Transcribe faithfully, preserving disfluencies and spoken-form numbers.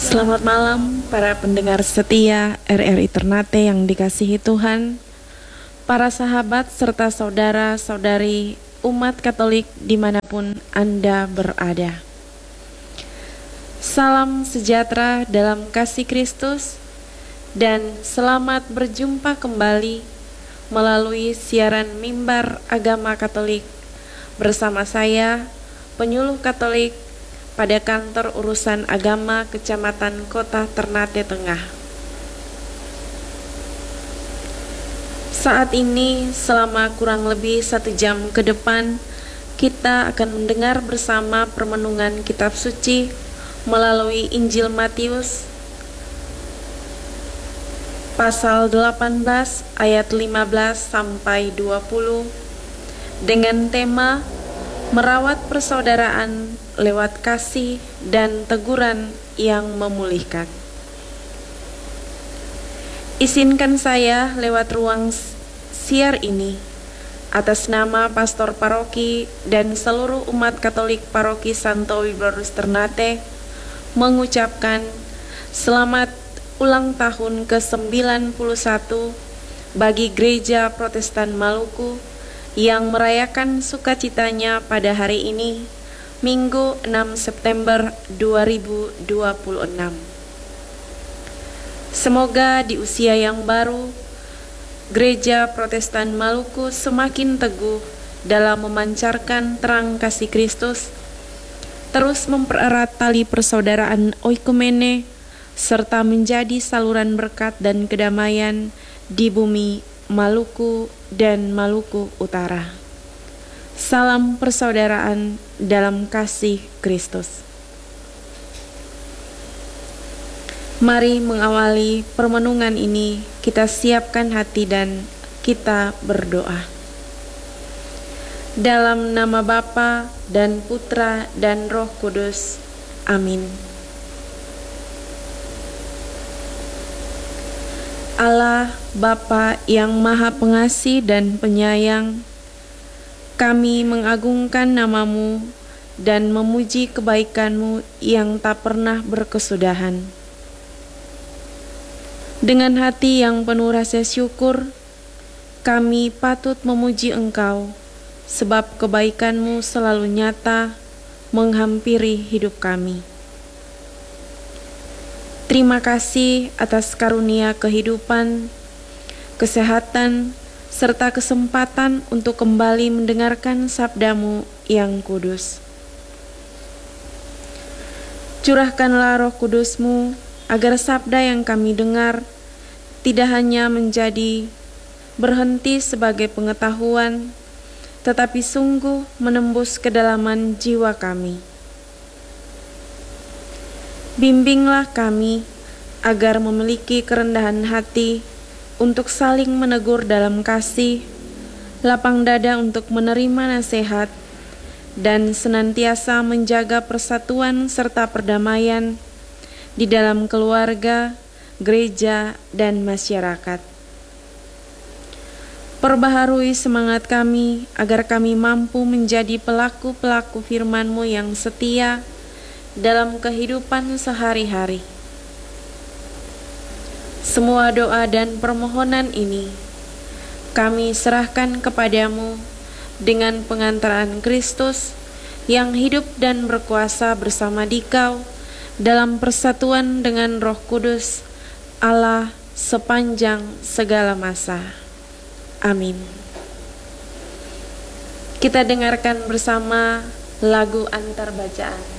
Selamat malam para pendengar setia R R I Ternate yang dikasihi Tuhan, para sahabat serta saudara-saudari umat Katolik dimanapun Anda berada. Salam sejahtera dalam kasih Kristus dan selamat berjumpa kembali melalui siaran Mimbar Agama Katolik bersama saya, penyuluh Katolik pada Kantor Urusan Agama Kecamatan Kota Ternate Tengah. Saat ini selama kurang lebih satu jam ke depan kita akan mendengar bersama permenungan Kitab Suci melalui Injil Matius pasal delapan belas ayat lima belas sampai dua puluh dengan tema merawat persaudaraan lewat kasih dan teguran yang memulihkan. Izinkan saya lewat ruang siar ini atas nama Pastor Paroki dan seluruh umat Katolik Paroki Santo Wiblarus Ternate mengucapkan selamat ulang tahun ke sembilan puluh satu bagi Gereja Protestan Maluku yang merayakan sukacitanya pada hari ini, Minggu enam September dua ribu dua puluh enam. Semoga di usia yang baru, Gereja Protestan Maluku semakin teguh dalam memancarkan terang kasih Kristus, terus mempererat tali persaudaraan oikumene, serta menjadi saluran berkat dan kedamaian di bumi Maluku dan Maluku Utara. Salam persaudaraan dalam kasih Kristus. Mari mengawali permenungan ini, kita siapkan hati dan kita berdoa. Dalam nama Bapa dan Putra dan Roh Kudus. Amin. Allah Bapa yang Maha Pengasih dan Penyayang, kami mengagungkan nama-Mu dan memuji kebaikan-Mu yang tak pernah berkesudahan. Dengan hati yang penuh rasa syukur, kami patut memuji Engkau, sebab kebaikan-Mu selalu nyata menghampiri hidup kami. Terima kasih atas karunia kehidupan, kesehatan, serta kesempatan untuk kembali mendengarkan sabda-Mu yang kudus. Curahkanlah Roh Kudus-Mu agar sabda yang kami dengar tidak hanya menjadi berhenti sebagai pengetahuan, tetapi sungguh menembus kedalaman jiwa kami. Bimbinglah kami agar memiliki kerendahan hati untuk saling menegur dalam kasih, lapang dada untuk menerima nasihat, dan senantiasa menjaga persatuan serta perdamaian di dalam keluarga, gereja, dan masyarakat. Perbaharui semangat kami agar kami mampu menjadi pelaku-pelaku firman-Mu yang setia dalam kehidupan sehari-hari. Semua doa dan permohonan ini kami serahkan kepadamu dengan pengantaran Kristus yang hidup dan berkuasa bersama Dikau dalam persatuan dengan Roh Kudus Allah sepanjang segala masa. Amin. Kita dengarkan bersama lagu antar bacaan.